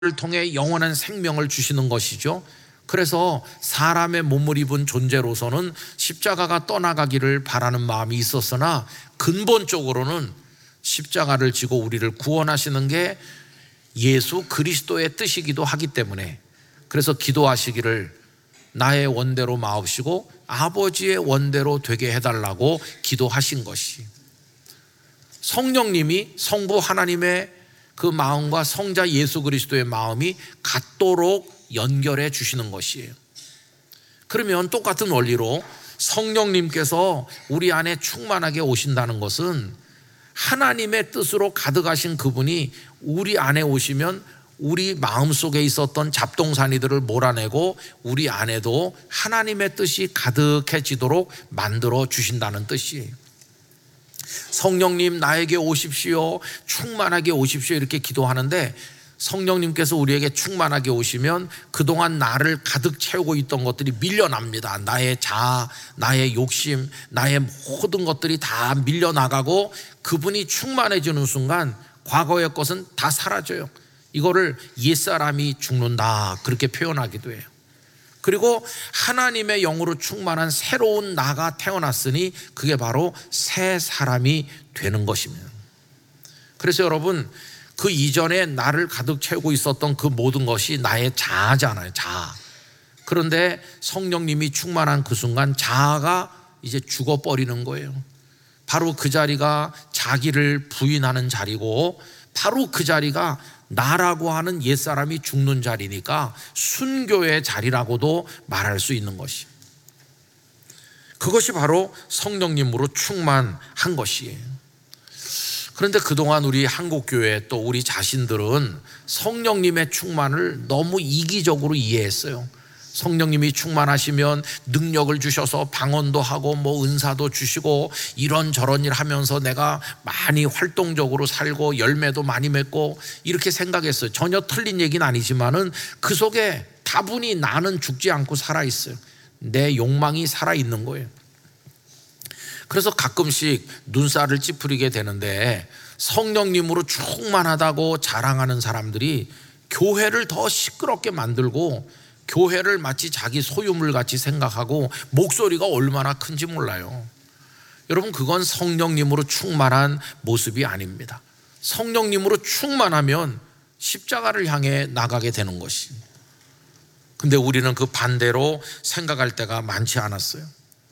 통해 영원한 생명을 주시는 것이죠. 그래서 사람의 몸을 입은 존재로서는 십자가가 떠나가기를 바라는 마음이 있었으나 근본적으로는 십자가를 지고 우리를 구원하시는 게 예수 그리스도의 뜻이기도 하기 때문에, 그래서 기도하시기를 나의 원대로 마옵시고 아버지의 원대로 되게 해달라고 기도하신 것이, 성령님이 성부 하나님의 그 마음과 성자 예수 그리스도의 마음이 같도록 연결해 주시는 것이에요. 그러면 똑같은 원리로 성령님께서 우리 안에 충만하게 오신다는 것은 하나님의 뜻으로 가득하신 그분이 우리 안에 오시면 우리 마음속에 있었던 잡동사니들을 몰아내고 우리 안에도 하나님의 뜻이 가득해지도록 만들어 주신다는 뜻이에요. 성령님 나에게 오십시오, 충만하게 오십시오, 이렇게 기도하는데, 성령님께서 우리에게 충만하게 오시면 그동안 나를 가득 채우고 있던 것들이 밀려납니다. 나의 자아, 나의 욕심, 나의 모든 것들이 다 밀려나가고 그분이 충만해지는 순간 과거의 것은 다 사라져요. 이거를 옛사람이 죽는다, 그렇게 표현하기도 해요. 그리고 하나님의 영으로 충만한 새로운 나가 태어났으니 그게 바로 새 사람이 되는 것입니다. 그래서 여러분, 그 이전에 나를 가득 채우고 있었던 그 모든 것이 나의 자아잖아요, 자아. 그런데 성령님이 충만한 그 순간 자아가 이제 죽어버리는 거예요. 바로 그 자리가 자기를 부인하는 자리고, 바로 그 자리가 나라고 하는 옛사람이 죽는 자리니까 순교의 자리라고도 말할 수 있는 것이, 그것이 바로 성령님으로 충만한 것이에요. 그런데 그동안 우리 한국교회 또 우리 자신들은 성령님의 충만을 너무 이기적으로 이해했어요. 성령님이 충만하시면 능력을 주셔서 방언도 하고 뭐 은사도 주시고 이런저런 일 하면서 내가 많이 활동적으로 살고 열매도 많이 맺고 이렇게 생각했어요. 전혀 틀린 얘기는 아니지만은 그 속에 다분히 나는 죽지 않고 살아있어요. 내 욕망이 살아있는 거예요. 그래서 가끔씩 눈살을 찌푸리게 되는데, 성령님으로 충만하다고 자랑하는 사람들이 교회를 더 시끄럽게 만들고 교회를 마치 자기 소유물 같이 생각하고 목소리가 얼마나 큰지 몰라요. 여러분, 그건 성령님으로 충만한 모습이 아닙니다. 성령님으로 충만하면 십자가를 향해 나가게 되는 것이, 근데 우리는 그 반대로 생각할 때가 많지 않았어요.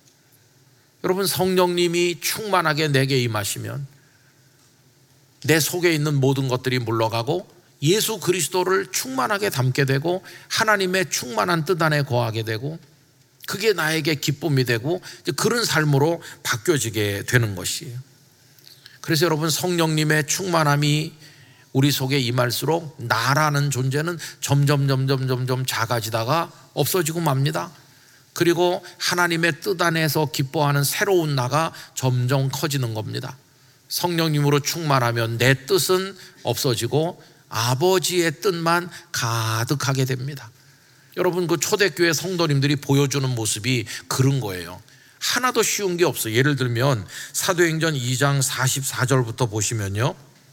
여러분, 성령님이 충만하게 내게 임하시면 내 속에 있는 모든 것들이 물러가고 예수 그리스도를 충만하게 담게 되고 하나님의 충만한 뜻 안에 거하게 되고, 그게 나에게 기쁨이 되고 그런 삶으로 바뀌어지게 되는 것이에요. 그래서 여러분, 성령님의 충만함이 우리 속에 임할수록 나라는 존재는 점점 작아지다가 없어지고 맙니다. 그리고 하나님의 뜻 안에서 기뻐하는 새로운 나가 점점 커지는 겁니다. 성령님으로 충만하면 내 뜻은 없어지고 아버지의 뜻만 가득하게 됩니다. 여러분, 그 초대교회 성도님들이 보여주는 모습이 그런 거예요. 하나도 쉬운 게 없어요. 예를 들면 사도행전 2장 44절부터 보시면요,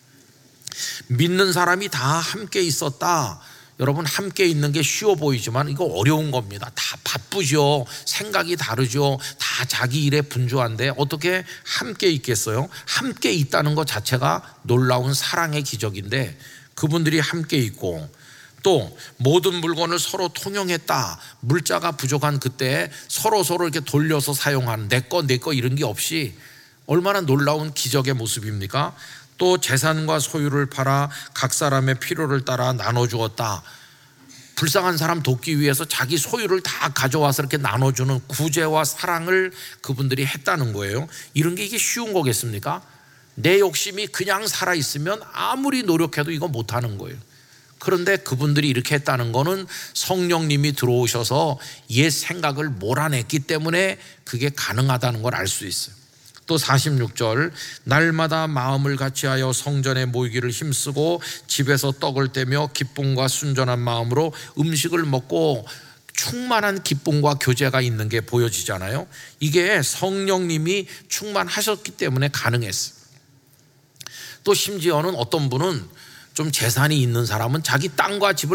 믿는 사람이 다 함께 있었다. 여러분, 함께 있는 게 쉬워 보이지만 이거 어려운 겁니다. 다 바쁘죠. 생각이 다르죠. 다 자기 일에 분주한데 어떻게 함께 있겠어요? 함께 있다는 것 자체가 놀라운 사랑의 기적인데, 그분들이 함께 있고, 또 모든 물건을 서로 통용했다. 물자가 부족한 그때 서로 이렇게 돌려서 사용하는, 내 거 이런 게 없이 얼마나 놀라운 기적의 모습입니까? 또 재산과 소유를 팔아 각 사람의 필요를 따라 나눠주었다. 불쌍한 사람 돕기 위해서 자기 소유를 다 가져와서 이렇게 나눠주는 구제와 사랑을 그분들이 했다는 거예요. 이런 게 이게 쉬운 거겠습니까? 내 욕심이 그냥 살아있으면 아무리 노력해도 이거 못하는 거예요. 그런데 그분들이 이렇게 했다는 거는 성령님이 들어오셔서 옛 생각을 몰아냈기 때문에 그게 가능하다는 걸 알 수 있어요. 또 46절, 날마다 마음을 같이하여 성전에 모이기를 힘쓰고 집에서 떡을 떼며 기쁨과 순전한 마음으로 음식을 먹고, 충만한 기쁨과 교제가 있는 게 보여지잖아요. 이게 성령님이 충만하셨기 때문에 가능했어요. 또 심지어는 어떤 분은 좀 재산이 있는 사람은 자기 땅과 집을